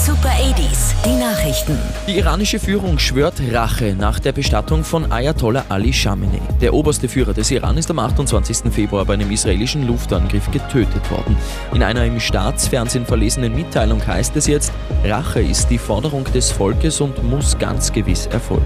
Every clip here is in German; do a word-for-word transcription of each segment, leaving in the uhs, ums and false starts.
Super achtziger, die Nachrichten. Die iranische Führung schwört Rache nach der Bestattung von Ayatollah Ali Khamenei. Der oberste Führer des Iran ist am achtundzwanzigsten Februar bei einem israelischen Luftangriff getötet worden. In einer im Staatsfernsehen verlesenen Mitteilung heißt es jetzt, Rache ist die Forderung des Volkes und muss ganz gewiss erfolgen.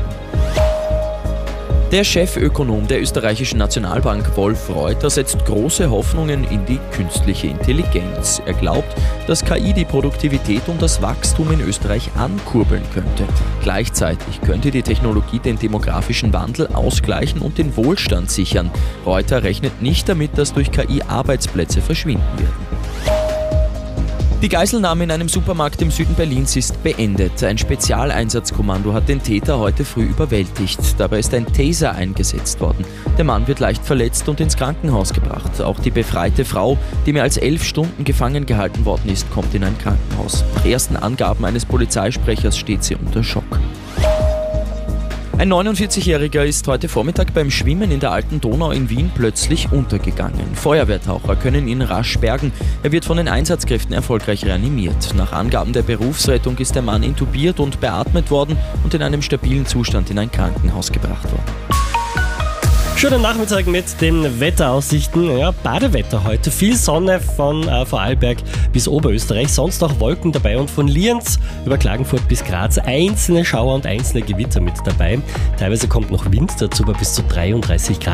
Der Chefökonom der österreichischen Nationalbank Wolf Reuter setzt große Hoffnungen in die künstliche Intelligenz. Er glaubt, dass K I die Produktivität und das Wachstum in Österreich ankurbeln könnte. Gleichzeitig könnte die Technologie den demografischen Wandel ausgleichen und den Wohlstand sichern. Reuter rechnet nicht damit, dass durch K I Arbeitsplätze verschwinden werden. Die Geiselnahme in einem Supermarkt im Süden Berlins ist beendet. Ein Spezialeinsatzkommando hat den Täter heute früh überwältigt. Dabei ist ein Taser eingesetzt worden. Der Mann wird leicht verletzt und ins Krankenhaus gebracht. Auch die befreite Frau, die mehr als elf Stunden gefangen gehalten worden ist, kommt in ein Krankenhaus. Nach ersten Angaben eines Polizeisprechers steht sie unter Schock. Ein neunundvierzigjähriger ist heute Vormittag beim Schwimmen in der Alten Donau in Wien plötzlich untergegangen. Feuerwehrtaucher können ihn rasch bergen. Er wird von den Einsatzkräften erfolgreich reanimiert. Nach Angaben der Berufsrettung ist der Mann intubiert und beatmet worden und in einem stabilen Zustand in ein Krankenhaus gebracht worden. Schönen Nachmittag mit den Wetteraussichten. Ja, Badewetter heute. Viel Sonne von äh, Vorarlberg bis Oberösterreich. Sonst auch Wolken dabei und von Lienz über Klagenfurt bis Graz einzelne Schauer und einzelne Gewitter mit dabei. Teilweise kommt noch Wind dazu bei bis zu dreiunddreißig Grad.